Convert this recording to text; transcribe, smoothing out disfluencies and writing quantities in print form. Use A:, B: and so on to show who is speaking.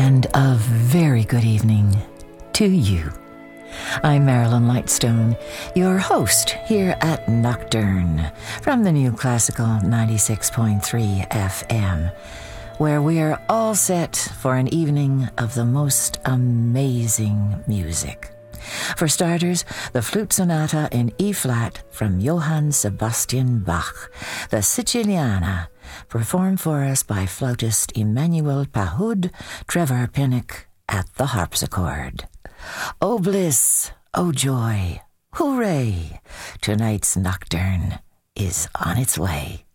A: and a very good evening to you. I'm Marilyn Lightstone, your host here at Nocturne from the New Classical 96.3 FM, where we're all set for an evening of the most amazing music. For starters, the Flute Sonata in E-flat from Johann Sebastian Bach, the Siciliana, performed for us by flautist Emmanuel Pahud, Trevor Pinnock at the harpsichord. Oh bliss, oh joy, hooray! Tonight's Nocturne is on its way.